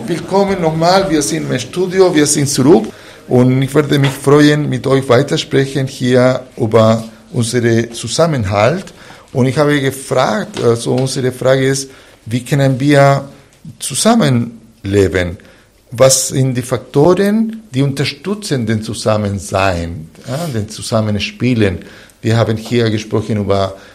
willkommen nochmal. Wir sind im Studio, wir sind zurück und ich würde mich freuen, mit euch weitersprechen hier über unseren Zusammenhalt. Und ich habe gefragt, also unsere Frage ist, wie können wir zusammenleben? Was sind die Faktoren, die unterstützen den Zusammensein, den Zusammenspielen? Wir haben hier gesprochen über